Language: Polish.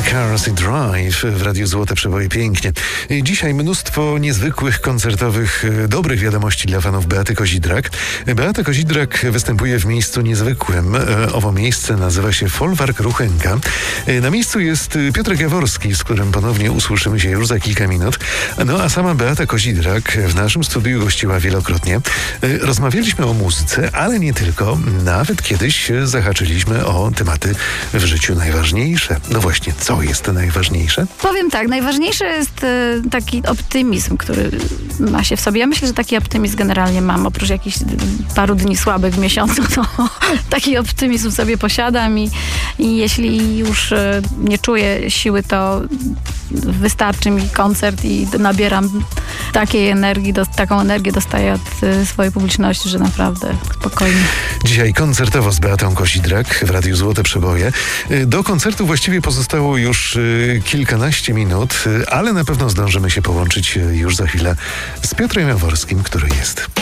Cars i Drive w Radiu Złote Przeboje. Pięknie. Dzisiaj mnóstwo niezwykłych, koncertowych, dobrych wiadomości dla fanów Beaty Kozidrak. Beata Kozidrak występuje w miejscu niezwykłym. Owo miejsce nazywa się Folwark Ruchenka. Na miejscu jest Piotrek Jaworski, z którym ponownie usłyszymy się już za kilka minut. No a sama Beata Kozidrak w naszym studiu gościła wielokrotnie. Rozmawialiśmy o muzyce, ale nie tylko. Nawet kiedyś zahaczyliśmy o tematy w życiu najważniejsze. No właśnie, co jest najważniejsze? Powiem tak, najważniejszy jest taki optymizm, który ma się w sobie. Ja myślę, że taki optymizm generalnie mam. Oprócz jakichś paru dni słabych w miesiącu, to taki optymizm sobie posiadam i jeśli już nie czuję siły, to wystarczy mi koncert i nabieram takiej energii, taką energię dostaję od swojej publiczności, że naprawdę spokojnie. Dzisiaj koncertowo z Beatą Kozidrak w Radiu Złote Przeboje. Do koncertu właściwie pozostało już kilkanaście minut, ale na pewno zdążymy się połączyć już za chwilę z Piotrem Jaworskim, który jest